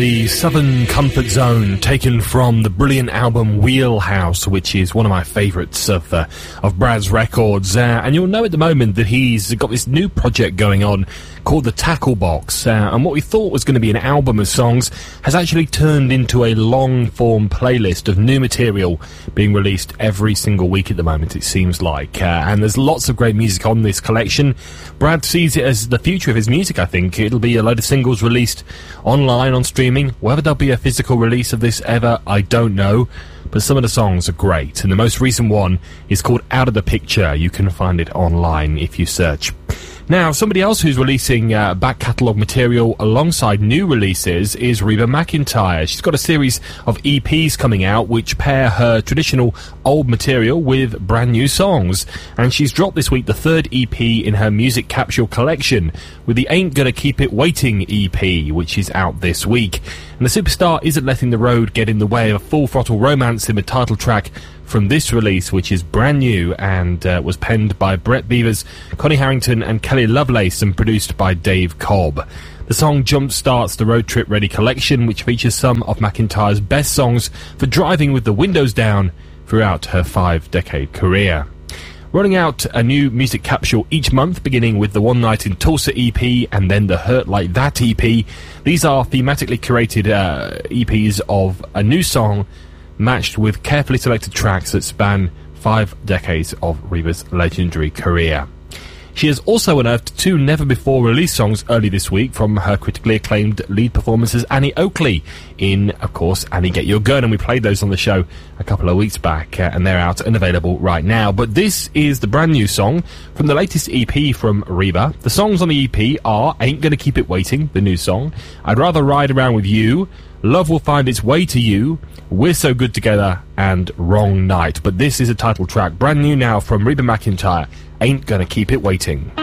The Southern Comfort Zone, taken from the brilliant album Wheelhouse, which is one of my favourites of Brad's records. And you'll know at the moment that he's got this new project going on called the Tackle Box. And what we thought was going to be an album of songs has actually turned into a long-form playlist of new material being released every single week at the moment, it seems like. And there's lots of great music on this collection. Brad sees it as the future of his music, I think. It'll be a load of singles released online, on streaming. Whether there'll be a physical release of this ever, I don't know. But some of the songs are great. And the most recent one is called Out of the Picture. You can find it online if you search. Now, somebody else who's releasing back catalogue material alongside new releases is Reba McEntire. She's got a series of EPs coming out which pair her traditional old material with brand new songs. And she's dropped this week the third EP in her music capsule collection with the Ain't Gonna Keep It Waiting EP, which is out this week. And the superstar isn't letting the road get in the way of a full throttle romance in the title track from this release, which is brand new and was penned by Brett Beavers, Connie Harrington and Kelly Lovelace and produced by Dave Cobb. The song jump-starts the Road Trip Ready collection, which features some of McEntire's best songs for driving with the windows down throughout her 5-decade career. Rolling out a new music capsule each month, beginning with the One Night in Tulsa EP and then the Hurt Like That EP. These are thematically curated EPs of a new song matched with carefully selected tracks that span 5 decades of Reba's legendary career. She has also unearthed 2 never-before-released songs early this week from her critically acclaimed lead performance as Annie Oakley in, of course, Annie Get Your Gun, and we played those on the show a couple of weeks back, and they're out and available right now. But this is the brand new song from the latest EP from Reba. The songs on the EP are Ain't Gonna Keep It Waiting, the new song, I'd Rather Ride Around With You, Love Will Find Its Way to You, We're So Good Together, and Wrong Night. But this is a title track, brand new now from Reba McEntire, Ain't Gonna Keep It Waiting.